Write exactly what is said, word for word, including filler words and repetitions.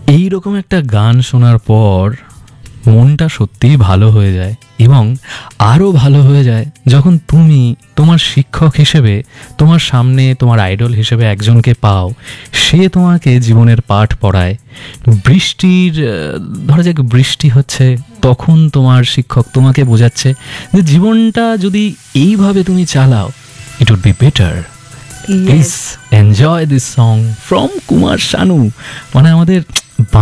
এই রকম একটা গান শোনার পর মনটা সত্যিই ভালো হয়ে যায়, এবং আরও ভালো হয়ে যায় যখন তুমি তোমার শিক্ষক হিসেবে তোমার সামনে তোমার আইডল হিসেবে একজনকে পাও, সে তোমাকে জীবনের পাঠ পড়ায়। বৃষ্টির আহ, ধরা যাক বৃষ্টি হচ্ছে, তখন তোমার শিক্ষক তোমাকে বোঝাচ্ছে যে জীবনটা যদি এইভাবে তুমি চালাও, it would be better. Please enjoy this song from Kumar Sanu. মানে আমাদের